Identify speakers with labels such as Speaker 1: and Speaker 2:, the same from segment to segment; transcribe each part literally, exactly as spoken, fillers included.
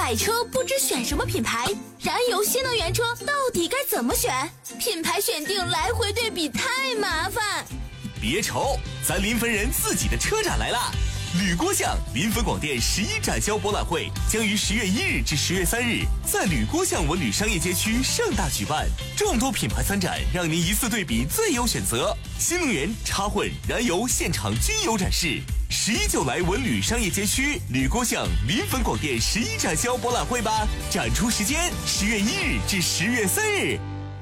Speaker 1: 买车不知选什么品牌，燃油新能源车到底该怎么选？品牌选定来回对比太麻烦。
Speaker 2: 别愁，咱临汾人自己的车展来啦！吕郭巷临汾广电十一展销博览会将于十月一日至十月三日在吕郭巷文旅商业街区盛大举办，众多品牌参展，让您一次对比最优选择。新能源、插混、燃油现场均有展示。十一就来文旅商业街区吕郭巷临汾广电十一展销博览会吧！展出时间十月一日至十月三日。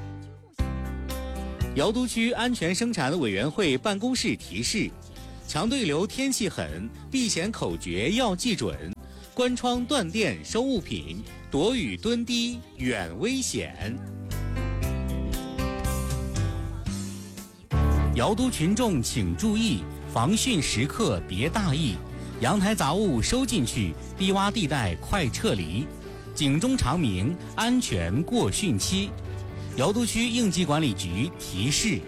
Speaker 3: 瑶都区安全生产委员会办公室提示：强对流天气狠，避险口诀要记准，关窗断电收物品，躲雨蹲低远危险。瑶都群众请注意，防汛时刻别大意，阳台杂物收进去，低洼地带快撤离，警钟长鸣，安全过汛期。瑶都区应急管理局提示。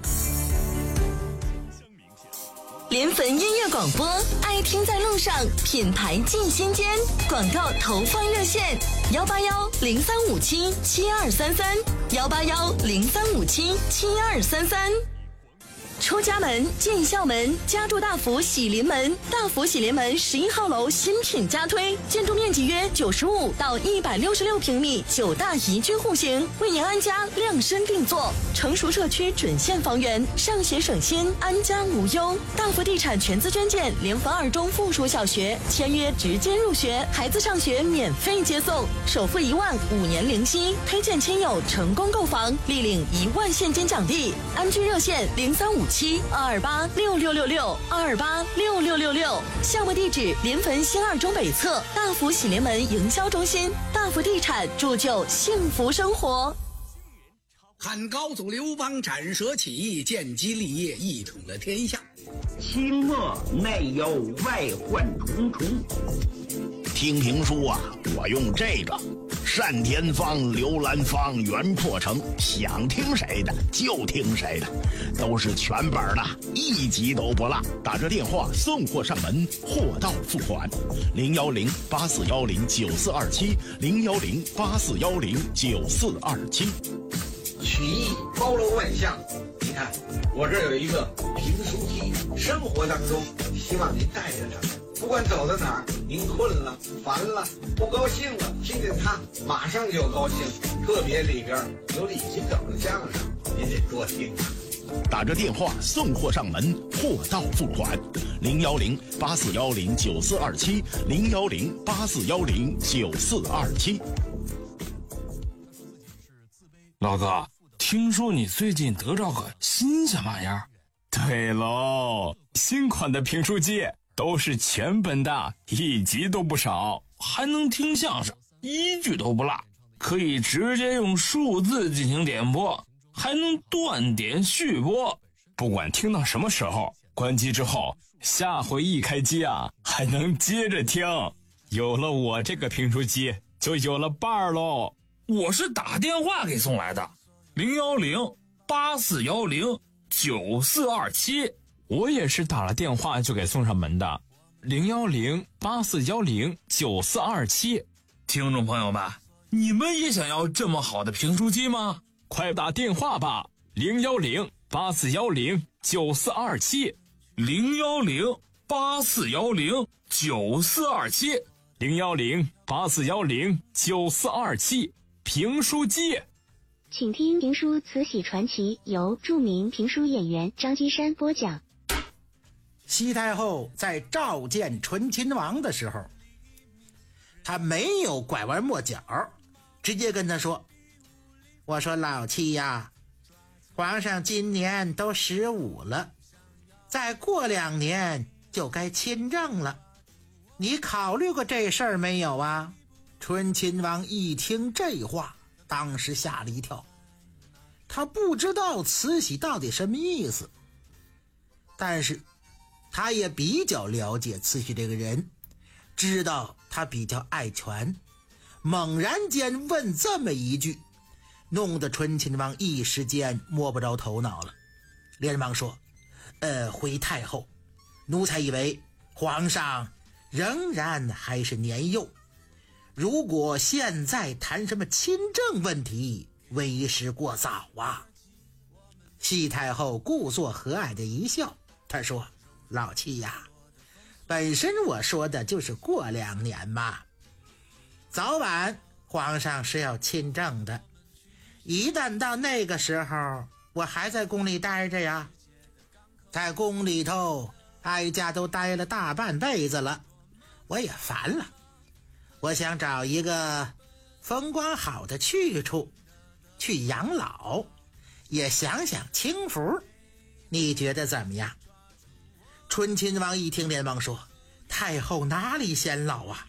Speaker 1: 临汾音乐广播，爱听在路上，品牌进心间。广告投放热线：幺八幺零三五七七二三三，幺八幺零三五七七二三三。出家门进校门，家住大福喜临门。大福喜临门十一号楼新品加推，建筑面积约九十五到一百六十六平米，九大宜居户型，为您安家量身定做。成熟社区准现房源，上学省心，安家无忧。大福地产全资捐建临汾二中附属小学，签约直接入学，孩子上学免费接送，首付一万，五年零息。推荐亲友成功购房，立领一万现金奖励。安居热线零三五七二二八六六六六二二八六六六六。项目地址：临汾新二中北侧大福喜临门营销中心。大福地产铸就幸福生活。
Speaker 4: 汉高祖刘邦斩蛇起义，建基立业，一统了天下。
Speaker 5: 清末内忧外患重重。
Speaker 6: 听评书啊，我用这个单田芳、刘兰芳、袁破城，想听谁的就听谁的，都是全本的，一集都不落。打这电话送货上门，货到付款。零幺零八四幺零九四二七，零幺零八四幺零九四二七。
Speaker 7: 曲艺包罗万象，你看我这有一个评书机，生活当中希望您带着它，不管走到哪儿，您困了、烦了、不高兴了，听见它马上就高兴。特别里边有李金斗的相声，您得多听。
Speaker 6: 打着电话送货上门，货到付款。零幺零八四幺零九四二七，零幺零八四幺零九四二七。
Speaker 8: 老哥，听说你最近得着个新鲜玩意儿？
Speaker 9: 对喽，新款的评书机都是全本的，一集都不少，
Speaker 8: 还能听相声，一句都不落，可以直接用数字进行点播，还能断点续播，
Speaker 9: 不管听到什么时候，关机之后下回一开机啊，还能接着听。有了我这个评书机，就有了伴儿喽。
Speaker 8: 我是打电话给送来的，零幺零八四幺零九四二七。
Speaker 9: 我也是打了电话就给送上门的，零幺零八四幺零九四二七。
Speaker 8: 听众朋友们，你们也想要这么好的评书机吗？
Speaker 9: 快打电话吧，零幺零八四幺零九四二七，
Speaker 8: 零幺零八四幺零九四二七，
Speaker 9: 零幺零八四幺零九四二七。评书机，
Speaker 10: 请听评书《慈禧传奇》，由著名评书演员张居山播讲。
Speaker 4: 西太后在召见醇亲王的时候，他没有拐弯抹角，直接跟他说：我说老七呀，皇上今年都十五了，再过两年就该亲政了，你考虑过这事儿没有啊？醇亲王一听这话，当时吓了一跳，他不知道慈禧到底什么意思，但是他也比较了解慈禧这个人，知道他比较爱权，猛然间问这么一句，弄得醇亲王一时间摸不着头脑了，连忙说：呃，回太后，奴才以为皇上仍然还是年幼， 如果现在谈什么亲政问题，为时过早啊。西太后故作和蔼的一笑，她说：老七呀，本身我说的就是过两年嘛，早晚皇上是要亲政的，一旦到那个时候，我还在宫里待着呀。在宫里头哀家都待了大半辈子了，我也烦了，我想找一个风光好的去处去养老，也享享清福，你觉得怎么样？春亲王一听连忙说：太后哪里显老啊，